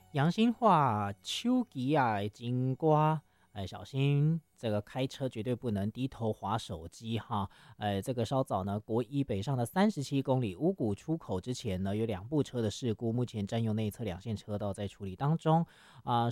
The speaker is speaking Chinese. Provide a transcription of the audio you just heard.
阳新话手机啊经过，小心这个开车绝对不能低头滑手机哈。这个稍早呢，国一北上的37公里五股出口之前呢，有2部车的事故，目前占用内侧2线车道在处理当中